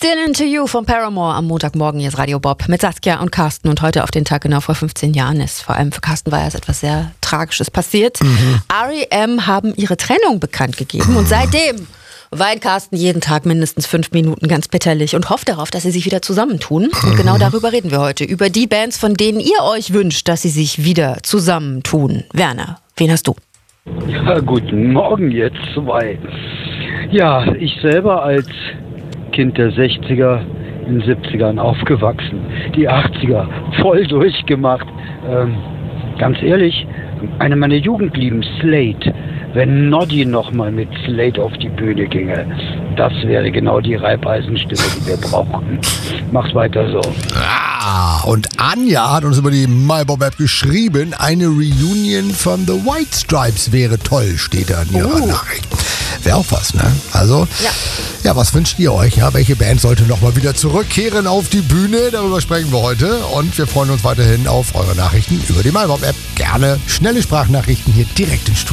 Still Into You von Paramore am Montagmorgen. Hier ist Radio Bob mit Saskia und Carsten. Und heute auf den Tag genau vor 15 Jahren ist vor allem für Carsten war ja etwas sehr Tragisches passiert. R.E.M. haben ihre Trennung bekannt gegeben und seitdem weint Carsten jeden Tag mindestens 5 Minuten ganz bitterlich und hofft darauf, dass sie sich wieder zusammentun. Und genau darüber reden wir heute. Über die Bands, von denen ihr euch wünscht, dass sie sich wieder zusammentun. Werner, wen hast du? Ja, guten Morgen jetzt zwei. Ja, ich selber als Kind der 60er, in den 70ern aufgewachsen, die 80er voll durchgemacht. Ganz ehrlich, eine meiner Jugendlieben, Slade. Wenn Noddy nochmal mit Slade auf die Bühne ginge, das wäre genau die Reibeisenstimme, die wir brauchen. Mach's weiter so. Und Anja hat uns über die MyBob-App geschrieben, eine Reunion von The White Stripes wäre toll, steht da in ihrer Nachricht. Wäre auch was, ne? Also, ja, was wünscht ihr euch? Ja, welche Band sollte nochmal wieder zurückkehren auf die Bühne? Darüber sprechen wir heute und wir freuen uns weiterhin auf eure Nachrichten über die MyBob-App. Gerne schnelle Sprachnachrichten hier direkt ins Studio.